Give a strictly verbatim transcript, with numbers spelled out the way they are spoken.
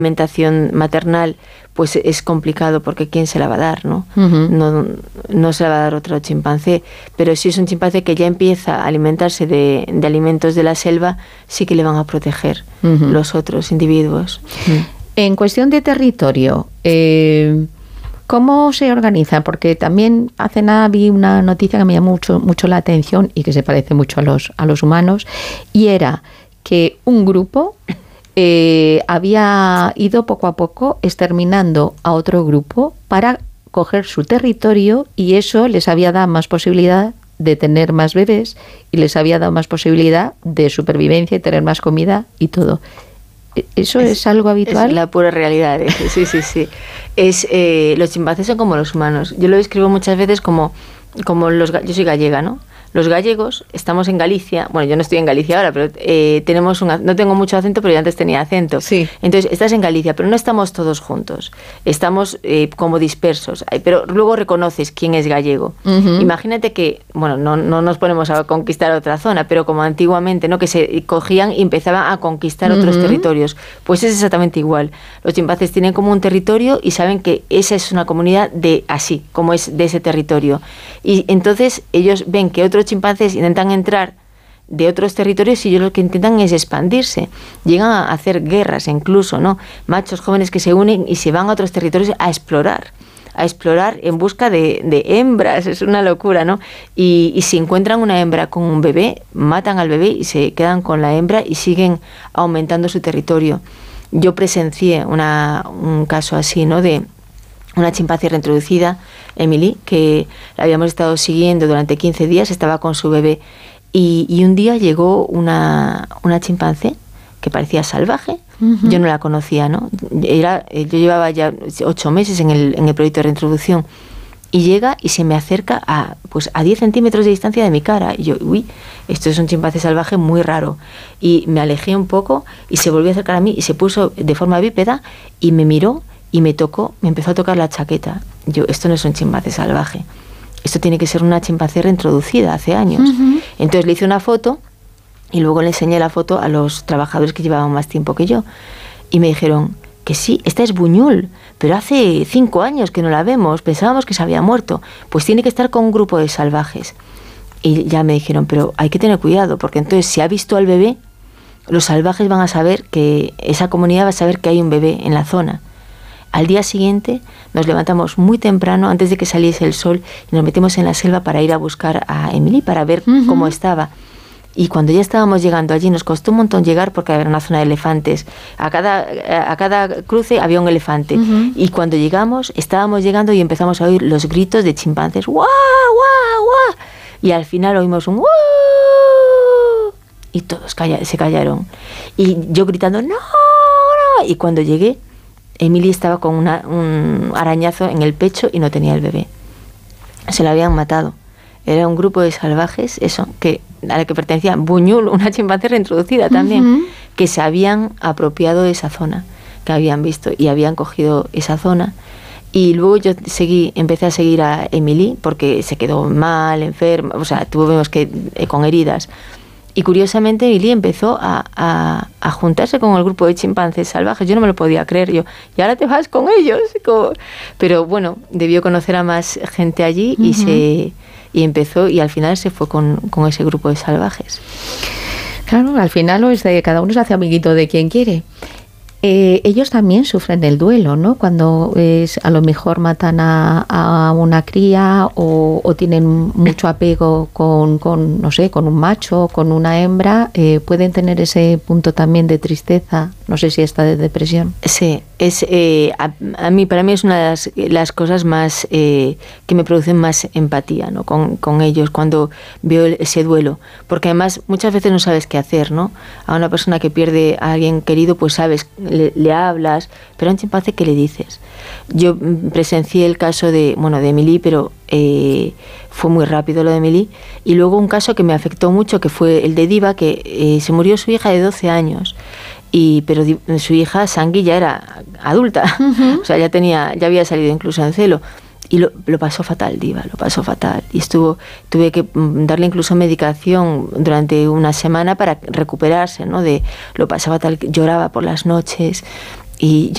alimentación maternal, pues es complicado porque ¿quién se la va a dar, no? Uh-huh. No, no se la va a dar otro chimpancé, pero si es un chimpancé que ya empieza a alimentarse de, de alimentos de la selva, sí que le van a proteger uh-huh. los otros individuos. Uh-huh. En cuestión de territorio, eh, ¿cómo se organiza? Porque también hace nada vi una noticia que me llamó mucho, mucho la atención y que se parece mucho a los, a los humanos, y era que un grupo eh, había ido poco a poco exterminando a otro grupo para coger su territorio, y eso les había dado más posibilidad de tener más bebés y les había dado más posibilidad de supervivencia y tener más comida y todo. ¿Eso es, es algo habitual? Es la pura realidad. ¿eh? Sí, sí, sí. Es, eh, los chimpancés son como los humanos. Yo lo describo muchas veces como, como los... Yo soy gallega, ¿no? Los gallegos, estamos en Galicia, bueno, yo no estoy en Galicia ahora, pero eh, tenemos un, no tengo mucho acento, pero yo antes tenía acento. Sí. Entonces, estás en Galicia, pero no estamos todos juntos, estamos eh, como dispersos, pero luego reconoces quién es gallego. Uh-huh. Imagínate que, bueno, no, no nos ponemos a conquistar otra zona, pero como antiguamente, ¿no? Que se cogían y empezaban a conquistar uh-huh. otros territorios. Pues es exactamente igual. Los chimpancés tienen como un territorio y saben que esa es una comunidad de así, como es de ese territorio. Y entonces ellos ven que otros chimpancés intentan entrar de otros territorios y ellos lo que intentan es expandirse. Llegan a hacer guerras incluso, ¿no? Machos jóvenes que se unen y se van a otros territorios a explorar, a explorar en busca de, de hembras. Es una locura, ¿no? Y, y si encuentran una hembra con un bebé, matan al bebé y se quedan con la hembra y siguen aumentando su territorio. Yo presencié una, un caso así, ¿no? De una chimpancé reintroducida, Emily, que la habíamos estado siguiendo durante quince días, estaba con su bebé, y, y un día llegó una, una chimpancé que parecía salvaje. Uh-huh. Yo no la conocía, ¿no? Era, yo llevaba ya ocho meses en el, en el proyecto de reintroducción, y llega y se me acerca a, pues, a diez centímetros de distancia de mi cara, y yo, uy, esto es un chimpancé salvaje muy raro, y me alejé un poco y se volvió a acercar a mí y se puso de forma bípeda y me miró y me tocó, me empezó a tocar la chaqueta. Yo, esto no es un chimpancé salvaje, esto tiene que ser una chimpancé reintroducida hace años. Uh-huh. Entonces le hice una foto y luego le enseñé la foto a los trabajadores que llevaban más tiempo que yo, y me dijeron que sí, esta es Buñol, pero hace cinco años que no la vemos, pensábamos que se había muerto, pues tiene que estar con un grupo de salvajes. Y ya me dijeron, pero hay que tener cuidado, porque entonces si ha visto al bebé, los salvajes van a saber que, esa comunidad va a saber que hay un bebé en la zona. Al día siguiente nos levantamos muy temprano, antes de que saliese el sol, y nos metimos en la selva para ir a buscar a Emily, para ver uh-huh. cómo estaba. Y cuando ya estábamos llegando allí, nos costó un montón llegar porque era una zona de elefantes. A cada, a cada cruce había un elefante. Uh-huh. Y cuando llegamos, estábamos llegando y empezamos a oír los gritos de chimpancés. ¡Guau, guau, guau! Y al final oímos un ¡guau! Y todos calla, se callaron. Y yo gritando ¡no, no! Y cuando llegué, Emily estaba con una, un arañazo en el pecho y no tenía el bebé. Se la habían matado. Era un grupo de salvajes, eso, que a la que pertenecía Buñol, una chimpancé reintroducida también, uh-huh. que se habían apropiado de esa zona, que habían visto y habían cogido esa zona. Y luego yo seguí, empecé a seguir a Emily porque se quedó mal, enferma, o sea, tuvimos que eh, con heridas. Y curiosamente Emily empezó a, a, a juntarse con el grupo de chimpancés salvajes. Yo no me lo podía creer, yo, y ahora te vas con ellos. Como... Pero bueno, debió conocer a más gente allí y, uh-huh. se, y empezó, y al final se fue con, con ese grupo de salvajes. Claro, al final es de, cada uno se hace amiguito de quien quiere. Eh, ellos también sufren del duelo, ¿no? Cuando es, a lo mejor matan a, a una cría o, o tienen mucho apego con, con, no sé, con un macho, con una hembra, eh, pueden tener ese punto también de tristeza, no sé si está de depresión. Sí, es eh, a, a mí, para mí es una de las, las cosas más eh, que me producen más empatía, ¿no? Con, con ellos cuando veo ese duelo, porque además muchas veces no sabes qué hacer, ¿no? A una persona que pierde a alguien querido, pues sabes, Le, le hablas, pero a un chimpancé, ¿qué le dices? Yo presencié el caso de, bueno, de Emily, pero eh, fue muy rápido lo de Emily, y luego un caso que me afectó mucho, que fue el de Diva, que eh, se murió su hija de doce años, y pero su hija, Sangui, ya era adulta, uh-huh. o sea, ya tenía, ya había salido incluso en celo, y lo, lo pasó fatal, Diva, lo pasó fatal, y estuvo, tuve que darle incluso medicación durante una semana para recuperarse, ¿no? De, lo pasaba fatal, lloraba por las noches, y